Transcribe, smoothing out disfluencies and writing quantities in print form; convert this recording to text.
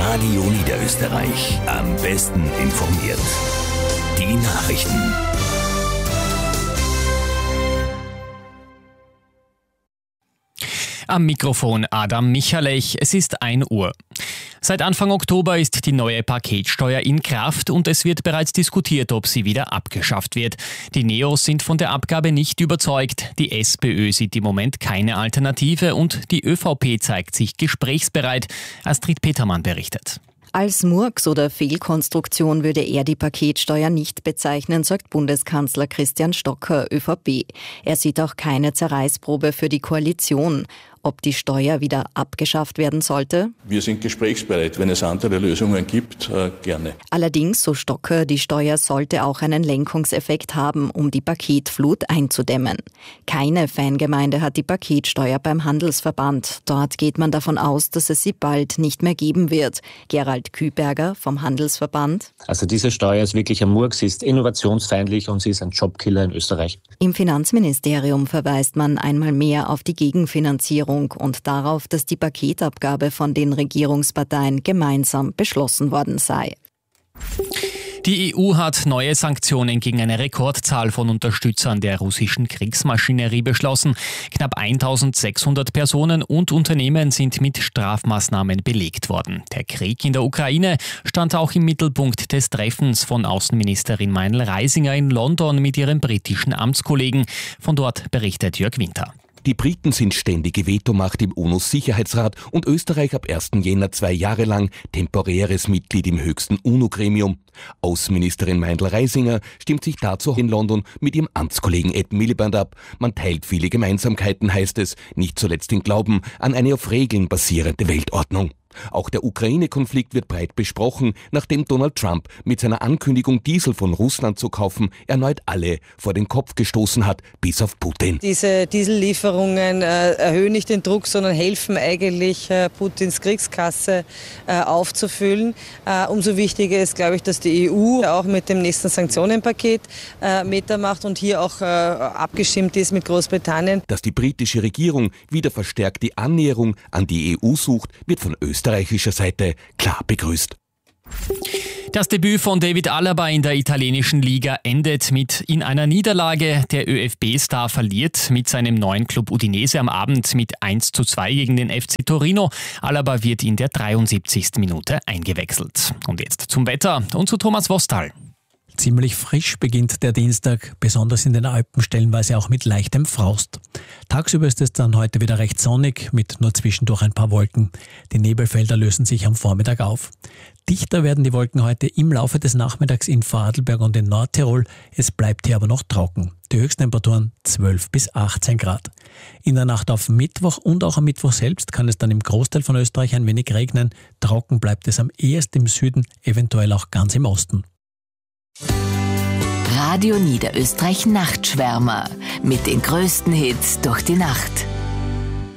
Radio Niederösterreich. Am besten informiert. Die Nachrichten. Am Mikrofon Adam Michalech. Es ist 1 Uhr. Seit Anfang Oktober ist die neue Paketsteuer in Kraft und es wird bereits diskutiert, ob sie wieder abgeschafft wird. Die Neos sind von der Abgabe nicht überzeugt. Die SPÖ sieht im Moment keine Alternative und die ÖVP zeigt sich gesprächsbereit. Astrid Petermann berichtet. Als Murks oder Fehlkonstruktion würde er die Paketsteuer nicht bezeichnen, sagt Bundeskanzler Christian Stocker, ÖVP. Er sieht auch keine Zerreißprobe für die Koalition. Ob die Steuer wieder abgeschafft werden sollte? Wir sind gesprächsbereit. Wenn es andere Lösungen gibt, gerne. Allerdings, so Stocker, die Steuer sollte auch einen Lenkungseffekt haben, um die Paketflut einzudämmen. Keine Fangemeinde hat die Paketsteuer beim Handelsverband. Dort geht man davon aus, dass es sie bald nicht mehr geben wird. Gerald Küberger vom Handelsverband. Also diese Steuer ist wirklich ein Murks, sie ist innovationsfeindlich und sie ist ein Jobkiller in Österreich. Im Finanzministerium verweist man einmal mehr auf die Gegenfinanzierung und darauf, dass die Paketabgabe von den Regierungsparteien gemeinsam beschlossen worden sei. Die EU hat neue Sanktionen gegen eine Rekordzahl von Unterstützern der russischen Kriegsmaschinerie beschlossen. Knapp 1600 Personen und Unternehmen sind mit Strafmaßnahmen belegt worden. Der Krieg in der Ukraine stand auch im Mittelpunkt des Treffens von Außenministerin Meinl-Reisinger in London mit ihrem britischen Amtskollegen. Von dort berichtet Jörg Winter. Die Briten sind ständige Vetomacht im UNO-Sicherheitsrat und Österreich ab 1. Jänner 2 Jahre lang temporäres Mitglied im höchsten UNO-Gremium. Außenministerin Meinl-Reisinger stimmt sich dazu in London mit ihrem Amtskollegen Ed Miliband ab. Man teilt viele Gemeinsamkeiten, heißt es, nicht zuletzt den Glauben an eine auf Regeln basierende Weltordnung. Auch der Ukraine-Konflikt wird breit besprochen, nachdem Donald Trump mit seiner Ankündigung, Diesel von Russland zu kaufen, erneut alle vor den Kopf gestoßen hat, bis auf Putin. Diese Diesellieferungen erhöhen nicht den Druck, sondern helfen eigentlich, Putins Kriegskasse aufzufüllen. Umso wichtiger ist, glaube ich, dass die EU auch mit dem nächsten Sanktionenpaket mitmacht und hier auch abgestimmt ist mit Großbritannien. Dass die britische Regierung wieder verstärkt die Annäherung an die EU sucht, wird von österreichischer Seite klar begrüßt. Das Debüt von David Alaba in der italienischen Liga endet in einer Niederlage. Der ÖFB-Star verliert mit seinem neuen Club Udinese am Abend mit 1:2 gegen den FC Torino. Alaba wird in der 73. Minute eingewechselt. Und jetzt zum Wetter und zu Thomas Wostal. Ziemlich frisch beginnt der Dienstag, besonders in den Alpen stellenweise auch mit leichtem Frost. Tagsüber ist es dann heute wieder recht sonnig, mit nur zwischendurch ein paar Wolken. Die Nebelfelder lösen sich am Vormittag auf. Dichter werden die Wolken heute im Laufe des Nachmittags in Vorarlberg und in Nordtirol. Es bleibt hier aber noch trocken. Die Höchsttemperaturen 12 bis 18 Grad. In der Nacht auf Mittwoch und auch am Mittwoch selbst kann es dann im Großteil von Österreich ein wenig regnen. Trocken bleibt es am ehesten im Süden, eventuell auch ganz im Osten. Radio Niederösterreich Nachtschwärmer mit den größten Hits durch die Nacht.